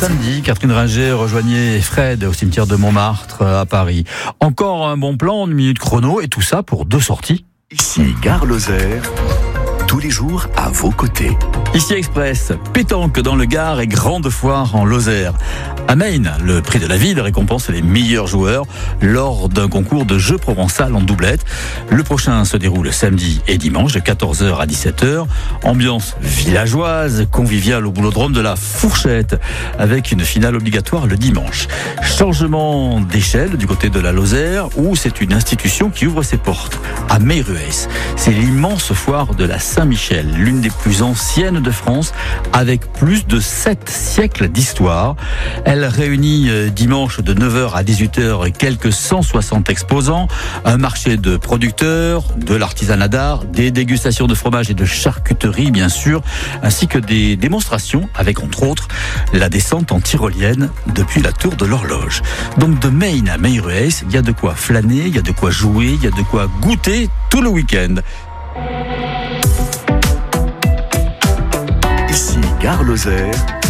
samedi, Catherine Ringer rejoignait Fred au cimetière de Montmartre à Paris. Encore un bon plan, 1 minute chrono et tout ça pour 2 sorties. Ici Gare Lozère, tous les jours à vos côtés. Ici Express, pétanque dans le Gard et grande foire en Lozère. À Maine, le prix de la ville récompense les meilleurs joueurs lors d'un concours de jeux provençal en doublette. Le prochain se déroule samedi et dimanche de 14h à 17h. Ambiance villageoise, conviviale au boulodrome de la Fourchette avec une finale obligatoire le dimanche. Changement d'échelle du côté de la Lozère où c'est une institution qui ouvre ses portes. À Meyrueis, c'est l'immense foire de la Saint-Michel, l'une des plus anciennes de France avec plus de 7 siècles d'histoire. Elle réunit dimanche de 9h à 18h quelques 160 exposants, un marché de producteurs, de l'artisanat d'art, des dégustations de fromage et de charcuterie bien sûr, ainsi que des démonstrations avec entre autres la descente en tyrolienne depuis la tour de l'horloge. Donc de Maine à Meyrueis, il y a de quoi flâner, il y a de quoi jouer, il y a de quoi goûter tout le week-end. Ici Gare Lozère,